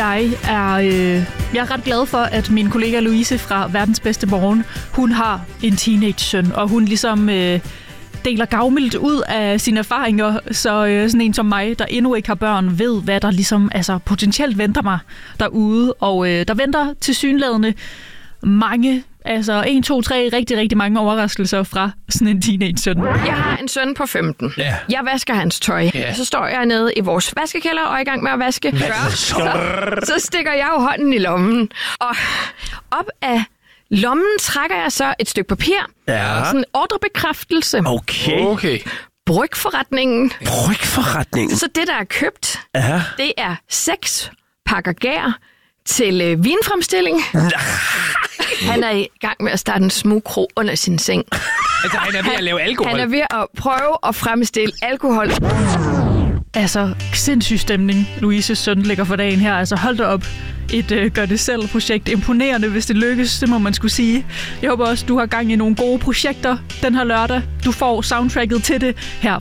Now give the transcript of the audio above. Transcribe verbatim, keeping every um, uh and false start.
Jeg er, øh, jeg er ret glad for, at min kollega Louise fra Verdens Bedste Morgen, hun har en teenage-søn, og hun ligesom øh, deler gavmildt ud af sine erfaringer, så øh, sådan en som mig, der endnu ikke har børn, ved, hvad der ligesom altså, potentielt venter mig derude. Og øh, der venter tilsyneladende mange, altså en, to, tre, rigtig, rigtig mange overraskelser fra sådan en teenage-søn. Jeg har en søn på femten. Ja. Jeg vasker hans tøj. Ja. Så står jeg nede i vores vaskekælder og er i gang med at vaske. Så, så stikker jeg jo hånden i lommen. Og op af lommen trækker jeg så et stykke papir. Ja. Sådan en ordrebekræftelse. Okay. Okay. Brygforretningen. Brygforretningen. Så det, der er købt, Ja. det er seks pakker gær til øh, vinfremstilling. Han er i gang med at starte en smugkro under sin seng. Altså, han er ved at lave alkohol. Han er ved at prøve at fremstille alkohol. Altså, sindssyg stemning, Louises søn lægger for dagen her. Altså, hold da op. Et øh, gør-det-selv-projekt. Imponerende, hvis det lykkes, det må man skulle sige. Jeg håber også, du har gang i nogle gode projekter den her lørdag. Du får soundtracket til det her